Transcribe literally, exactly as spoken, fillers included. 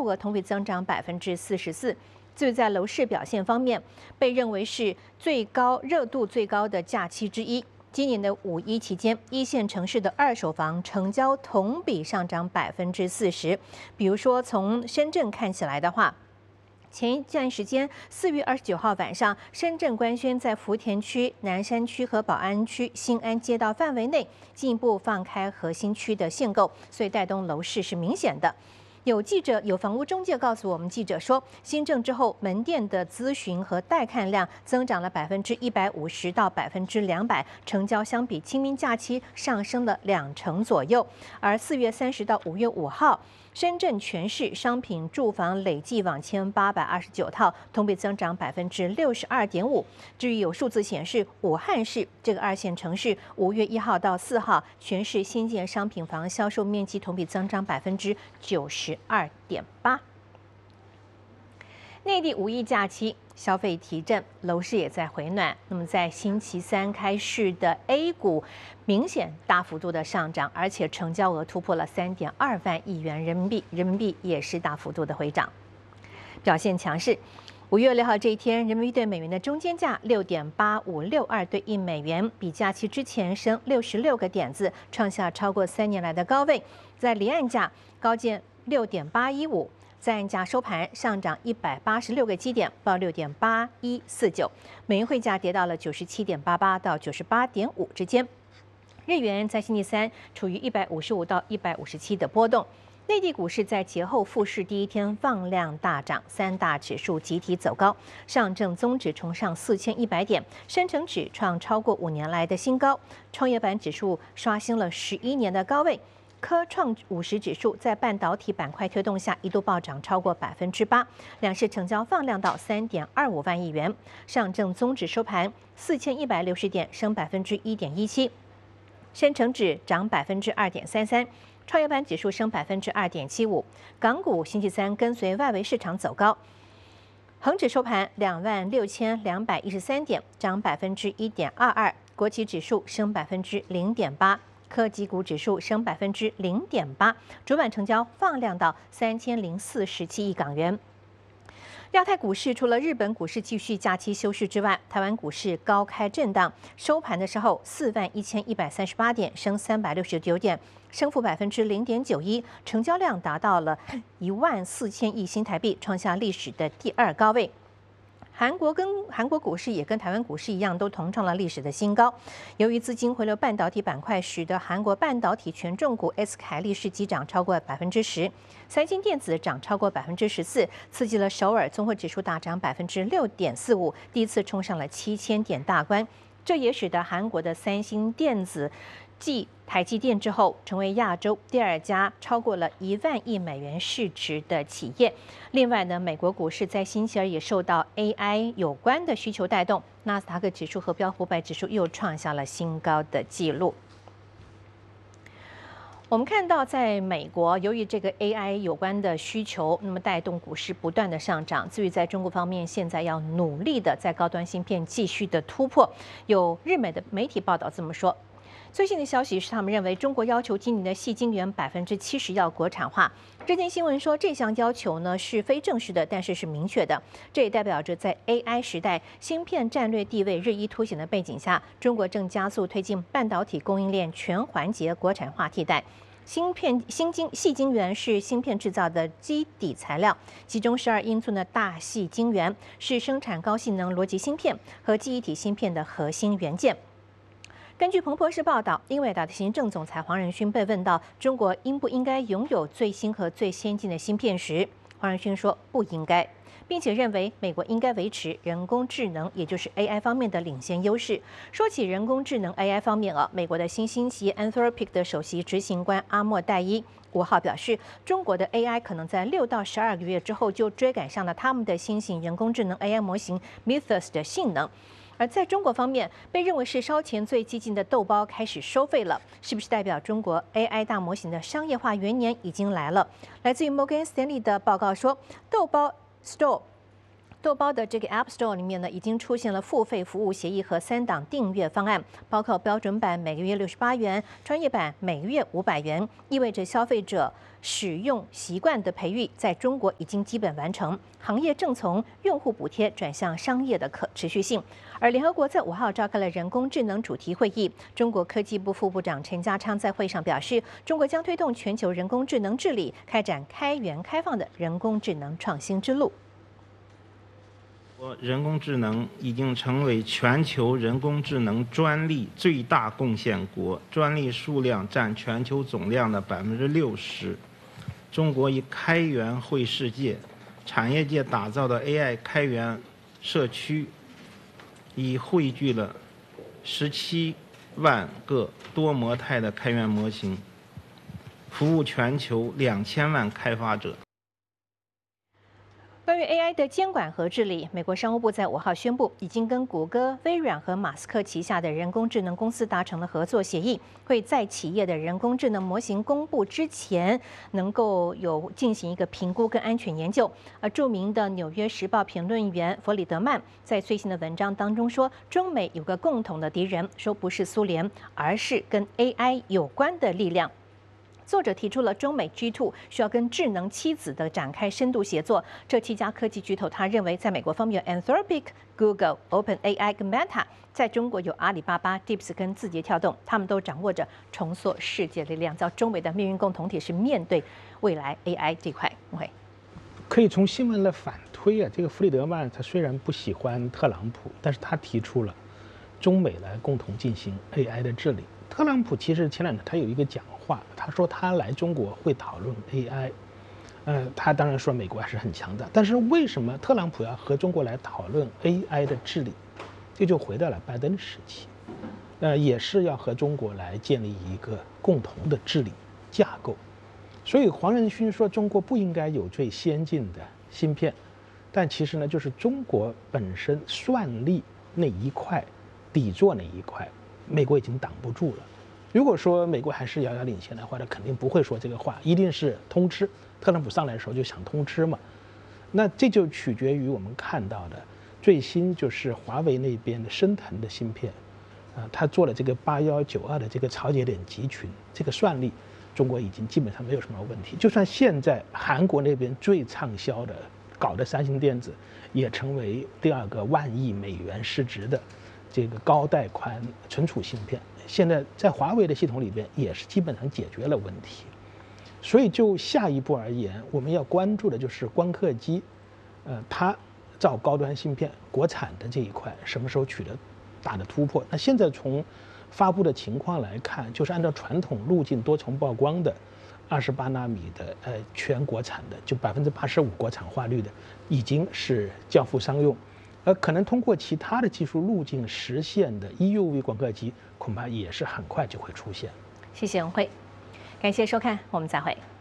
额同比增长百分之四十四。至于在楼市表现方面，被认为是最高热度最高的假期之一。今年的五一期间，一线城市的二手房成交同比上涨百分之四十。比如说，从深圳看起来的话，前一段时间，四月二十九号晚上，深圳官宣在福田区、南山区和宝安区新安街道范围内进一步放开核心区的限购，所以带动楼市是明显的。有记者、有房屋中介告诉我们，记者说，新政之后，门店的咨询和带看量增长了百分之一百五十到百分之两百，成交相比清明假期上升了两成左右。而四月三十到五月五号，深圳全市商品住房累计网签八百二十九套，同比增长百分之六十二点五。至于有数字显示，武汉市这个二线城市，五月一号到四号，全市新建商品房销售面积同比增长百分之九十二点八。内地五一假期消费提振，楼市也在回暖。那么在星期三开市的 A 股明显大幅度的上涨，而且成交额突破了三点二万亿元人民币，人民币也是大幅度的回涨，表现强势。五月六号这一天，人民币对美元的中间价六点八五六二对一美元，比假期之前升六十六个点子，创下超过三年来的高位。在离岸价高见六点八一五。在岸价收盘上涨一百八十六个基点，报六点八一四九，美元汇价跌到了九十七点八八到九十八点五之间。日元在星期三处于一百五十五到一百五十七的波动。内地股市在节后复市第一天放量大涨，三大指数集体走高，上证综指冲上四千一百点，深成指创超过五年来的新高，创业板指数刷新了十一年的高位。科创五十指数在半导体板块推动下，一度暴涨超过百分之八，两市成交放量到三点二五万亿元。上证综指收盘四千一百六十点，升百分之一点一七，深成指涨百分之二点三三，创业板指数升百分之二点七五。港股星期三跟随外围市场走高，恒指收盘两万六千两百一十三点，涨百分之一点二二，国企指数升百分之零点八。科技股指数升百分之零点八，主板成交放量到三千零四十七亿港元。亚太股市除了日本股市继续假期休市之外，台湾股市高开震荡，收盘的时候四万一千一百三十八点，升三百六十九点，升幅百分之零点九一，成交量达到了一万四千亿新台币，创下历史的第二高位。韩国跟韩国股市也跟台湾股市一样，都同创了历史的新高。由于资金回流半导体板块，使得韩国半导体权重股 S 凯力士急涨超过百分之十，三星电子涨超过百分之十四，刺激了首尔综合指数大涨百分之六点四五，第一次冲上了七千点大关。这也使得韩国的三星电子继台积电之后，成为亚洲第二家超过了一万亿美元市值的企业。另外呢，美国股市在星期二也受到 A I 有关的需求带动，纳斯达克指数和标普五百指数又创下了新高的纪录。我们看到，在美国，由于这个 A I 有关的需求，那么带动股市不断的上涨。至于在中国方面，现在要努力的在高端芯片继续的突破。有日美的媒体报道这么说。最新的消息是，他们认为中国要求今年的矽晶圆百分之七十要国产化。这件新闻说，这项要求呢是非正式的，但是是明确的。这也代表着在 A I 时代，芯片战略地位日益凸显的背景下，中国正加速推进半导体供应链全环节国产化替代。芯片芯晶矽晶圆是芯片制造的基底材料，其中十二英寸的大矽晶圆是生产高性能逻辑芯片和记忆体芯片的核心元件。根据彭博社报道，英伟达的行政总裁黄仁勋被问到中国应不应该拥有最新和最先进的芯片时，黄仁勋说不应该，并且认为美国应该维持人工智能，也就是 A I 方面的领先优势。说起人工智能 A I 方面啊，美国的新兴企业 Anthropic 的首席执行官阿莫代伊五号表示，中国的 A I 可能在六到十二个月之后就追赶上了他们的新型人工智能 A I 模型 Mythos 的性能。而在中国方面，被认为是烧钱最激进的豆包开始收费了，是不是代表中国 A I 大模型的商业化元年已经来了？来自于 Morgan Stanley 的报告说，豆包 Store。豆包的这个 App Store 里面呢，已经出现了付费服务协议和三档订阅方案，包括标准版每个月六十八元，专业版每个月五百元，意味着消费者使用习惯的培育，在中国已经基本完成，行业正从用户补贴转向商业的可持续性。而联合国在五号召开了人工智能主题会议，中国科技部副部长陈家昌在会上表示，中国将推动全球人工智能治理，开展开源开放的人工智能创新之路。 人工智能已经成为全球人工智能专利最大贡献国，专利数量占全球总量的百分之六十。中国以开源惠世界，产业界打造的 A I 开源社区，已汇聚了十七万个多模态的开源模型，服务全球两千万开发者。 关于 A I 的监管和治理，美国商务部在五号宣布，已经跟谷歌、微软和马斯克旗下的人工智能公司达成了合作协议，会在企业的人工智能模型公布之前，能够有进行一个评估跟安全研究。而著名的《纽约时报》评论员弗里德曼在最新的文章当中说，中美有个共同的敌人，说不是苏联，而是跟 A I 有关的力量。作者提出了中美 G 二 需要跟智能妻子的展开深度协作。这七家科技巨头，他认为在美国方面有 Anthropic、Google、OpenAI 跟 Meta， 在中国有阿里巴巴、Deeps 跟字节跳动，他们都掌握着重塑世界力量。叫中美的命运共同体是面对未来 A I 这块。OK， 可以从新闻来反推啊，这个弗里德曼他虽然不喜欢特朗普，但是他提出了中美来共同进行 A I 的治理。特朗普其实前两天他有一个讲话，他说他来中国会讨论 A I， 呃，他当然说美国还是很强大，但是为什么特朗普要和中国来讨论 A I 的治理？这就回到了拜登时期，呃，也是要和中国来建立一个共同的治理架构。所以黄仁勋说中国不应该有最先进的芯片，但其实呢，就是中国本身算力那一块、底座那一块，美国已经挡不住了。如果说美国还是遥遥领先的话，那肯定不会说这个话，一定是通吃。特朗普上来的时候就想通吃嘛，那这就取决于我们看到的最新就是华为那边的升腾的芯片，啊，他做了这个八一九二的这个超节点集群，这个算力中国已经基本上没有什么问题。就算现在韩国那边最畅销的搞的三星电子，也成为第二个万亿美元市值的这个高带宽存储芯片，现在在华为的系统里边也是基本上解决了问题。所以就下一步而言，我们要关注的就是光刻机，呃，它造高端芯片国产的这一块什么时候取得大的突破？那现在从发布的情况来看，就是按照传统路径多重曝光的二十八纳米的呃全国产的，就百分之八十五国产化率的，已经是交付商用。而可能通过其他的技术路径实现的 E U V 光刻机，恐怕也是很快就会出现。 谢谢文慧，感谢收看，我们再会。